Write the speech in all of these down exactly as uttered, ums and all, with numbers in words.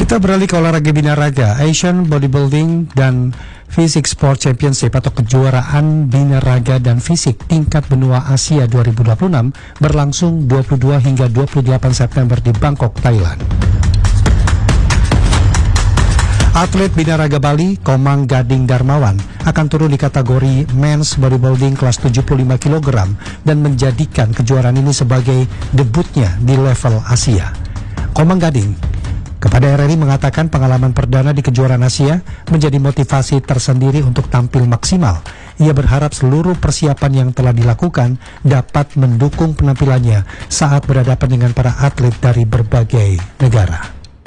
Kita beralih ke olahraga binaraga. Asian Bodybuilding dan Physique Sport Championship atau kejuaraan binaraga dan fisik tingkat benua Asia dua ribu dua puluh enam berlangsung dua puluh dua hingga dua puluh delapan September di Bangkok, Thailand. Atlet binaraga Bali, Komang Gading Darmawan, akan turun di kategori Men's Bodybuilding kelas tujuh puluh lima kilogram dan menjadikan kejuaraan ini sebagai debutnya di level Asia. Komang Gading kepada R R I mengatakan pengalaman perdana di kejuaraan Asia menjadi motivasi tersendiri untuk tampil maksimal. Ia berharap seluruh persiapan yang telah dilakukan dapat mendukung penampilannya saat berhadapan dengan para atlet dari berbagai negara.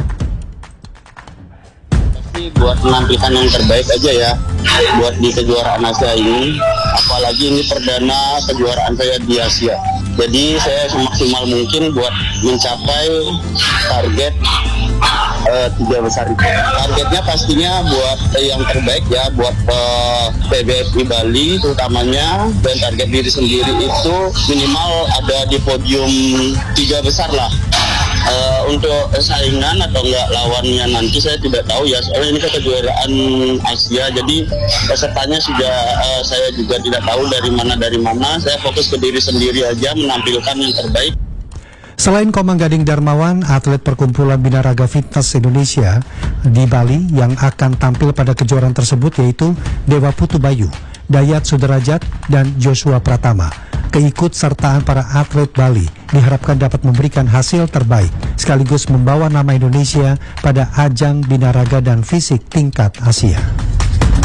Buat menampilkan yang terbaik aja ya buat di kejuaraan Asia ini, apalagi ini perdana kejuaraan saya di Asia. Jadi saya semaksimal mungkin buat mencapai target uh, tiga besar itu. Targetnya pastinya buat uh, yang terbaik ya, buat uh, P B F I Bali terutamanya, dan target diri sendiri itu minimal ada di podium tiga besar lah. Uh, untuk saingan atau enggak lawannya nanti saya tidak tahu ya, soalnya ini kan kejuaraan Asia, jadi pesertanya sudah uh, saya juga tidak tahu dari mana dari mana. Saya fokus ke diri sendiri aja, menampilkan yang terbaik. Selain Komang Gading Darmawan, atlet perkumpulan binaraga fitness Indonesia di Bali yang akan tampil pada kejuaraan tersebut yaitu Dewa Putu Bayu, Dayat Sudrajat, dan Joshua Pratama. Keikutsertaan para atlet Bali diharapkan dapat memberikan hasil terbaik sekaligus membawa nama Indonesia pada ajang binaraga dan fisik tingkat Asia.